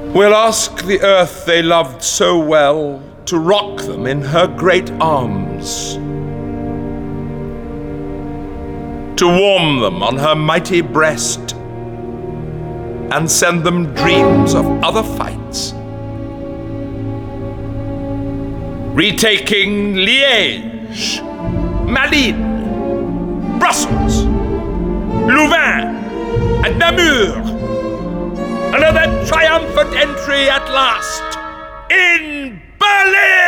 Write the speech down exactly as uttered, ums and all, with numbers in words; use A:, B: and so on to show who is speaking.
A: We'll ask the earth they loved so well to rock them in her great arms, to warm them on her mighty breast, and send them dreams of other fights. Retaking Liège, Malines, Brussels, Louvain, and Namur. Another triumphant entry at last in Berlin!